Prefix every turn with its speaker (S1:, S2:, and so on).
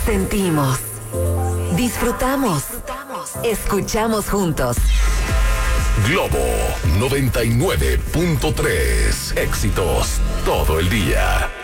S1: Sentimos, disfrutamos, escuchamos juntos.
S2: Globo 99.3. Éxitos todo el día.